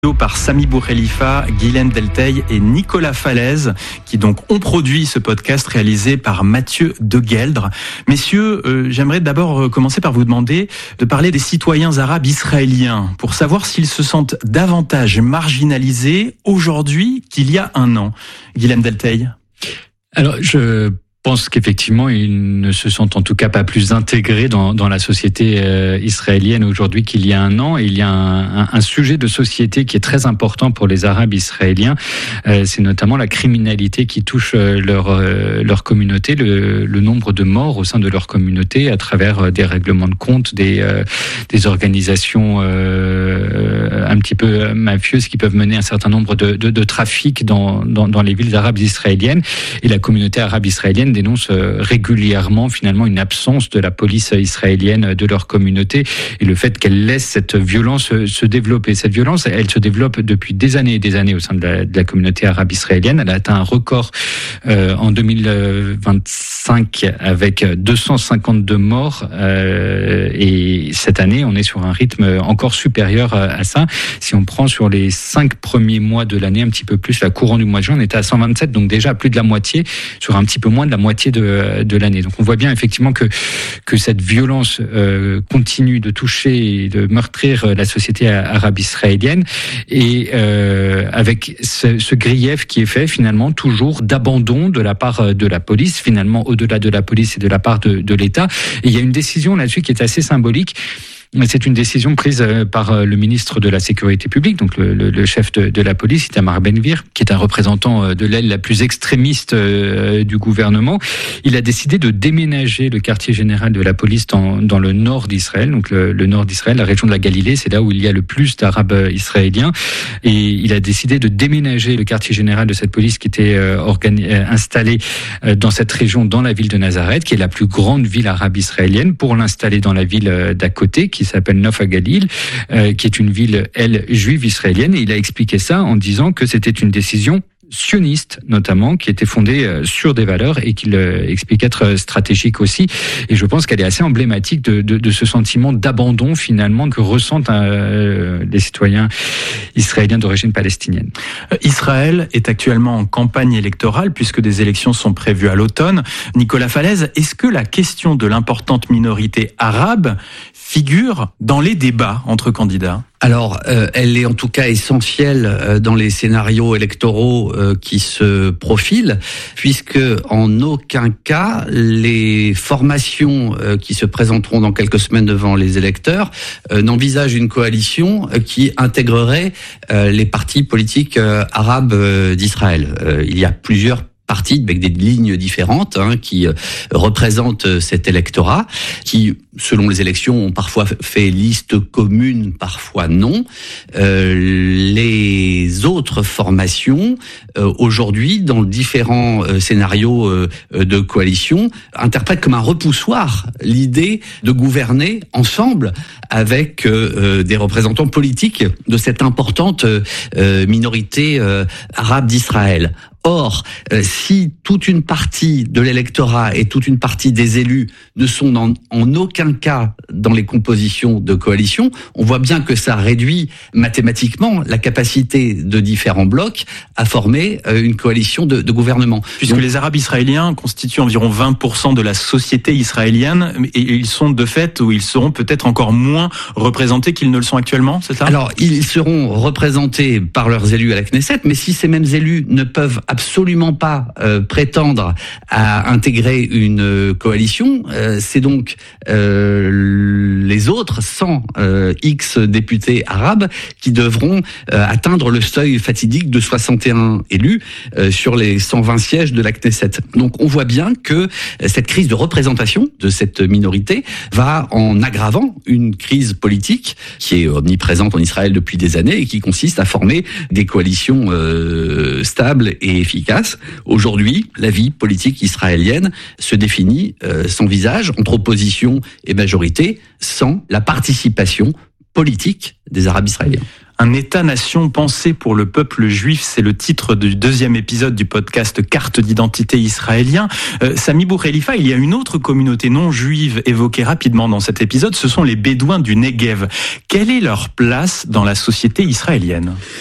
Par Sami Boukhelifa, Guylaine Delteil et Nicolas Falaise, qui donc ont produit ce podcast réalisé par Mathieu Degueldre. Messieurs, j'aimerais d'abord commencer par vous demander de parler des citoyens arabes israéliens, pour savoir s'ils se sentent davantage marginalisés aujourd'hui qu'il y a un an. Guylaine Delteil. Alors, je pense qu'effectivement, ils ne se sentent en tout cas pas plus intégrés dans la société israélienne aujourd'hui qu'il y a un an. Et il y a un sujet de société qui est très important pour les Arabes israéliens. C'est notamment la criminalité qui touche leur communauté, le nombre de morts au sein de leur communauté à travers des règlements de compte, des organisations un petit peu mafieuses qui peuvent mener un certain nombre de trafics dans les villes arabes israéliennes. Et la communauté arabe israélienne dénoncent régulièrement finalement une absence de la police israélienne de leur communauté et le fait qu'elle laisse cette violence se développer. Cette violence, elle se développe depuis des années et des années au sein de la communauté arabe israélienne. Elle a atteint un record en 2025 avec 252 morts et cette année, on est sur un rythme encore supérieur à ça. Si on prend sur les 5 premiers mois de l'année, un petit peu plus, la courant du mois de juin, on était à 127, donc déjà plus de la moitié, sur un petit peu moins de la moitié de l'année. Donc on voit bien effectivement que cette violence continue de toucher et de meurtrir la société arabe israélienne et avec ce grief qui est fait finalement toujours d'abandon de la part de la police, finalement au-delà de la police et de la part de l'État. Et il y a une décision là-dessus qui est assez symbolique. C'est une décision prise par le ministre de la Sécurité publique, donc le chef de la police, Itamar Ben-Gvir, qui est un représentant de l'aile la plus extrémiste du gouvernement. Il a décidé de déménager le quartier général de la police dans le nord d'Israël, donc le nord d'Israël, la région de la Galilée, c'est là où il y a le plus d'Arabes israéliens. Et il a décidé de déménager le quartier général de cette police qui était installé dans cette région, dans la ville de Nazareth, qui est la plus grande ville arabe israélienne, pour l'installer dans la ville d'à côté, qui s'appelle Nof HaGalil, qui est une ville, elle, juive israélienne. Et il a expliqué ça en disant que c'était une décision sioniste, notamment, qui était fondée sur des valeurs et qu'il explique être stratégique aussi. Et je pense qu'elle est assez emblématique de ce sentiment d'abandon, finalement, que ressentent les citoyens israéliens d'origine palestinienne. Israël est actuellement en campagne électorale, puisque des élections sont prévues à l'automne. Nicolas Falaise, est-ce que la question de l'importante minorité arabe figure dans les débats entre candidats ? Alors, elle est en tout cas essentielle dans les scénarios électoraux qui se profilent, puisque en aucun cas les formations qui se présenteront dans quelques semaines devant les électeurs n'envisagent une coalition qui intégrerait les partis politiques arabes d'Israël. Il y a plusieurs partis avec des lignes différentes qui représentent cet électorat, qui, selon les élections, ont parfois fait liste commune, parfois non. Les autres formations, aujourd'hui, dans différents scénarios de coalition, interprètent comme un repoussoir l'idée de gouverner ensemble avec des représentants politiques de cette importante minorité arabe d'Israël. Or, si toute une partie de l'électorat et toute une partie des élus ne sont en aucun cas dans les compositions de coalition, on voit bien que ça réduit mathématiquement la capacité de différents blocs à former une coalition de gouvernement. Puisque les Arabes israéliens constituent environ 20% de la société israélienne, et ils sont de fait, ou ils seront peut-être encore moins représentés qu'ils ne le sont actuellement, c'est ça ? Alors, ils seront représentés par leurs élus à la Knesset, mais si ces mêmes élus ne peuvent absolument pas prétendre à intégrer une coalition, c'est donc les autres 100 X députés arabes qui devront atteindre le seuil fatidique de 61 élus sur les 120 sièges de la Knesset. Donc on voit bien que cette crise de représentation de cette minorité va en aggravant une crise politique qui est omniprésente en Israël depuis des années et qui consiste à former des coalitions stables et efficace. Aujourd'hui, la vie politique israélienne se définit, s'envisage entre opposition et majorité, sans la participation politique des Arabes israéliens. Un État-nation pensé pour le peuple juif, c'est le titre du deuxième épisode du podcast Carte d'identité israélien. Sami Boukhelifa, il y a une autre communauté non juive évoquée rapidement dans cet épisode, ce sont les Bédouins du Negev. Quelle est leur place dans la société israélienne ?